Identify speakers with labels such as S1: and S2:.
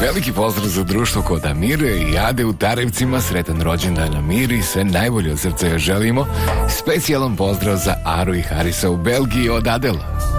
S1: Veliki pozdrav za društvo kod Amire i Ade u Tarevcima, sretan rođendan Amiri, sve najbolje od srca joj želimo. Specijalan pozdrav za Aru i Harisa u Belgiji od Adela.